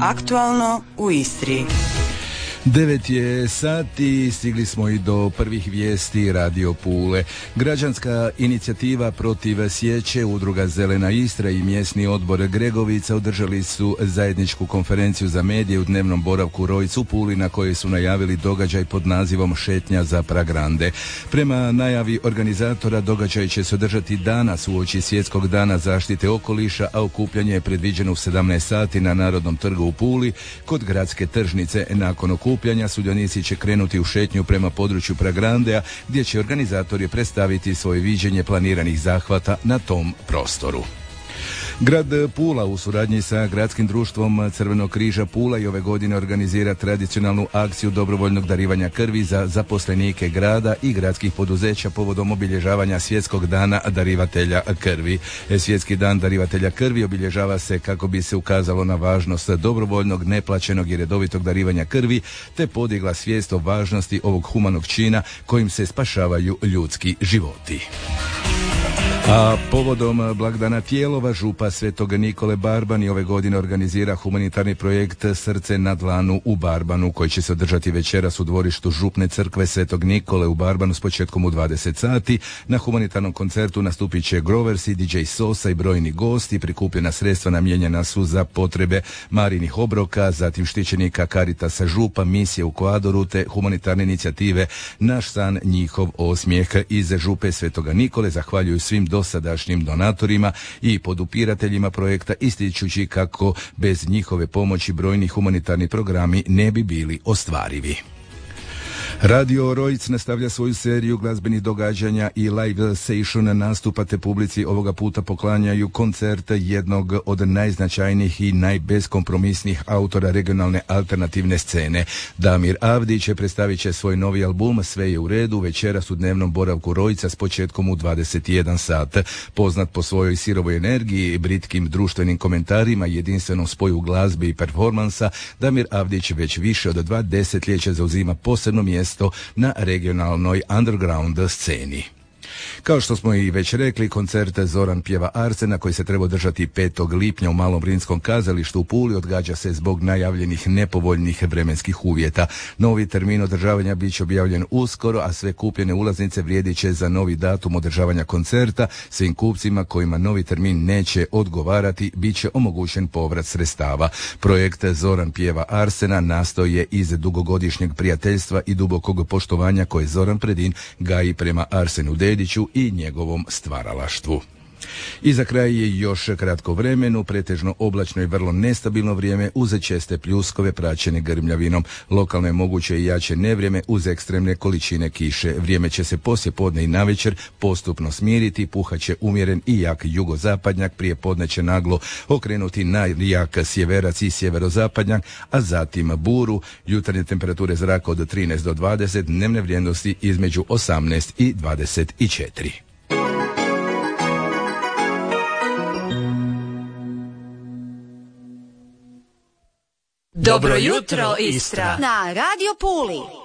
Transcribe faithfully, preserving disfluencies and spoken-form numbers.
Aktualno u Istri. Devet je sati, stigli smo i do prvih vijesti Radio Pule. Građanska inicijativa protiv sječe, udruga Zelena Istra i mjesni odbor Gregovica održali su zajedničku konferenciju za medije u dnevnom boravku Rojcu u Puli, na kojoj su najavili događaj pod nazivom Šetnja za Pragrande. Prema najavi organizatora, događaj će se održati danas uoči Svjetskog dana zaštite okoliša, a okupljanje je predviđeno u sedamnaest sati na Narodnom trgu u Puli kod gradske tržnice. Nakon okupljanja Okupljanja sudionici će krenuti u šetnju prema području Pragrandea, gdje će organizatori predstaviti svoje viđenje planiranih zahvata na tom prostoru. Grad Pula u suradnji sa Gradskim društvom Crvenog križa Pula i ove godine organizira tradicionalnu akciju dobrovoljnog darivanja krvi za zaposlenike grada i gradskih poduzeća povodom obilježavanja Svjetskog dana darivatelja krvi. Svjetski dan darivatelja krvi obilježava se kako bi se ukazalo na važnost dobrovoljnog, neplaćenog i redovitog darivanja krvi, te podigla svijest o važnosti ovog humanog čina kojim se spašavaju ljudski životi. A povodom blagdana Tijelova, župa Svetog Nikole Barbani ove godine organizira humanitarni projekt Srce na dlanu u Barbanu, koji će se održati večeras u dvorištu župne crkve Svetog Nikole u Barbanu s početkom u dvadeset sati. Na humanitarnom koncertu nastupit će Groversi, D J Sosa i brojni gosti. Prikupljena sredstva namijenjena su za potrebe Marinih obroka, zatim štićenika Caritasa župa, misije u Ekvadoru te humanitarne inicijative Naš san, njihov osmijeh. Iz župe Svetoga Nikole zahvaljuju svim dosadašnjim donatorima i podupirateljima projekta, ističući kako bez njihove pomoći brojni humanitarni programi ne bi bili ostvarivi. Radio Rojc nastavlja svoju seriju glazbenih događanja i live session nastupa, te publici ovoga puta poklanjaju koncert jednog od najznačajnijih i najbeskompromisnijih autora regionalne alternativne scene. Damir Avdić predstavit će svoj novi album Sve je u redu večeras u dnevnom boravku Rojca s početkom u dvadeset jedan sat. Poznat po svojoj sirovoj energiji, britkim društvenim komentarima i jedinstvenom spoju glazbe i performansa, Damir Avdić već više od dva desetljeća zauzima posebno mjesto na regionalnoj underground sceni. Kao što smo i već rekli, koncert Zoran pjeva Arsena, koji se treba održati petog lipnja u Malom Rimskom kazalištu u Puli, odgađa se zbog najavljenih nepovoljnih vremenskih uvjeta. Novi termin održavanja bit će objavljen uskoro, a sve kupljene ulaznice vrijedit će za novi datum održavanja koncerta. Svim kupcima kojima novi termin neće odgovarati bit će omogućen povrat sredstava. Projekt Zoran pjeva Arsena nastao je iz dugogodišnjeg prijateljstva i dubokog poštovanja koje Zoran Predin gaji prema Arsenu Dediću i njegovom stvaralaštvu. I za kraj je još kratko vremenu, pretežno oblačno i vrlo nestabilno vrijeme uz česte pljuskove praćene grmljavinom. Lokalno je moguće i jače nevrijeme uz ekstremne količine kiše. Vrijeme će se poslije podne i navečer postupno smiriti, puhaće umjeren i jak jugozapadnjak, prije podne će naglo okrenuti na jak sjeverac i sjeverozapadnjak, a zatim buru. Jutarnje temperature zraka od trinaest do dvadeset, dnevne vrijednosti između osamnaest i dvadeset četiri. Dobro jutro, Istra! Na Radio Puli.